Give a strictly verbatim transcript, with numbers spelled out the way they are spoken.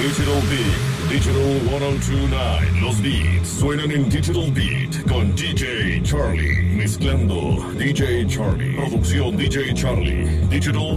Digital Beat, Digital mil veintinueve. Los beats suenan en Digital Beat con D J Charlie. Mezclando D J Charlie. Producción D J Charlie. Digital